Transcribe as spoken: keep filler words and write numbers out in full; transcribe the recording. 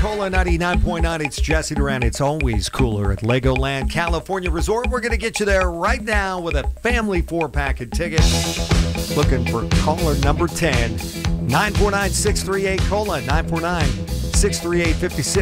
Cola ninety-nine point nine. It's Jesse Duran. It's always cooler at Legoland California Resort. We're going to get you there right now with a family four-pack of tickets. Looking for caller number ten. nine four nine, six three eight, COLA. nine four nine, six three eight, five six